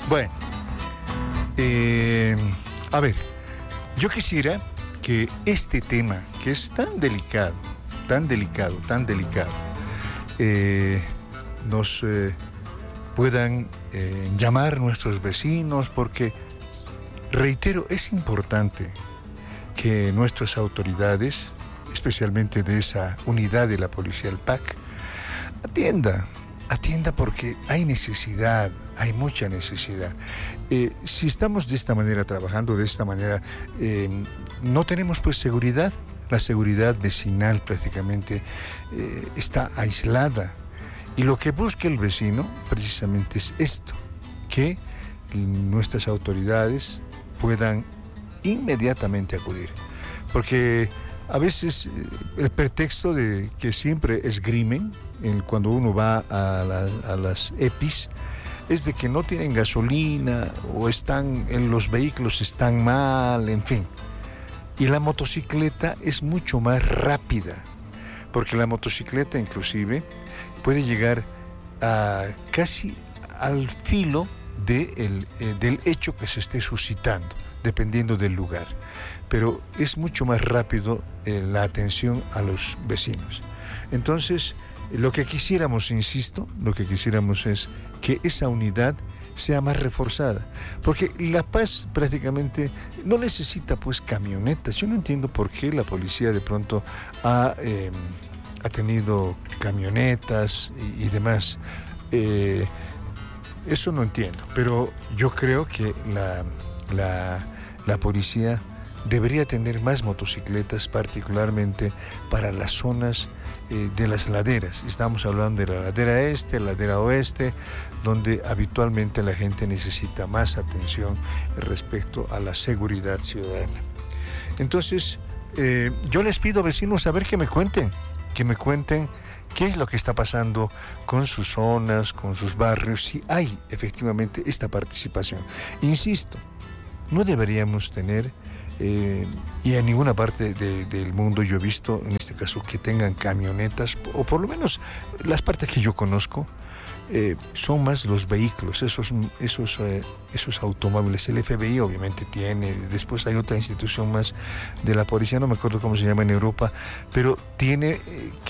Bueno, a ver, yo quisiera que este tema, que es tan delicado, nos puedan llamar nuestros vecinos, porque, reitero, es importante que nuestras autoridades, especialmente de esa unidad de la policía, el PAC, atienda porque hay necesidad, hay mucha necesidad. Si estamos de esta manera, trabajando de esta manera, no tenemos pues seguridad. La seguridad vecinal prácticamente está aislada. Y lo que busca el vecino precisamente es esto, que nuestras autoridades puedan inmediatamente acudir. Porque a veces el pretexto de que siempre esgrimen cuando uno va a las EPIs es de que no tienen gasolina o los vehículos están mal, en fin. Y la motocicleta es mucho más rápida, porque la motocicleta inclusive puede llegar casi al filo del hecho que se esté suscitando, dependiendo del lugar. Pero es mucho más rápido la atención a los vecinos. Entonces, lo que quisiéramos, insisto, es que esa unidad sea más reforzada, porque La Paz prácticamente no necesita pues camionetas. Yo no entiendo por qué la policía de pronto ha tenido camionetas y demás. Eso no entiendo, pero yo creo que la policía debería tener más motocicletas, particularmente para las zonas de las laderas. Estamos hablando de la ladera este, la ladera oeste, donde habitualmente la gente necesita más atención respecto a la seguridad ciudadana. Entonces, yo les pido, vecinos, a ver que me cuenten qué es lo que está pasando con sus zonas, con sus barrios, si hay efectivamente esta participación. Insisto, no deberíamos tener, y en ninguna parte del mundo yo he visto, en este caso, que tengan camionetas, o por lo menos las partes que yo conozco, son más los vehículos, esos automóviles. El FBI obviamente tiene, después hay otra institución más de la policía, no me acuerdo cómo se llama en Europa, pero tiene